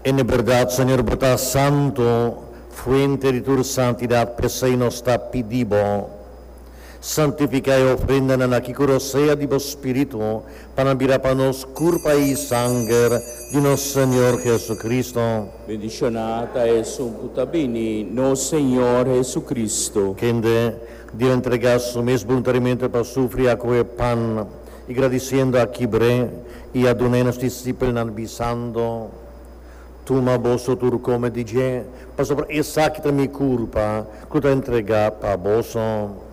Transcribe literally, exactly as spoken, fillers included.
En verdad, Señor, verdad santo, fuente de tu santidad, pesei nos sta pidibo. Santifica e ofrenda na kikuro sea di vos spiritu, panabira panos curpa e sanger di nos Señor Jesucristo. Bendicionata e bini, no Señor Jesucristo. Quende Dio entrega su mes voluntariamente para sufrir a quel pan, y agradeciendo a Kibre y a donenos discípulos bisando, tu ma boso tur come dice, pa sopra e sacta mi culpa, che ti entrega pa boso.